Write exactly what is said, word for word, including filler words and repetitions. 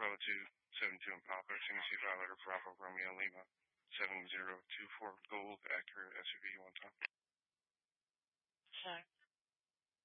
Bravo two, seven two and Papa, Tennessee five letter Bravo Romeo Lima, seven zero two four Gold Acura S U V one time.